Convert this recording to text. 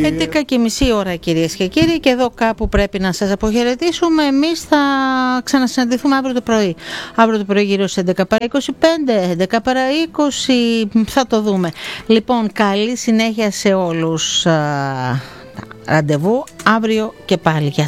11:30 ώρα, κυρίες και κύριοι, και εδώ κάπου πρέπει να σας αποχαιρετήσουμε. Εμείς θα ξανασυναντηθούμε αύριο το πρωί. Αύριο το πρωί γύρω στις 11 παρά 25, 11 παρά 20, θα το δούμε. Λοιπόν, καλή συνέχεια σε όλους. Ραντεβού αύριο και πάλι. Γεια σας.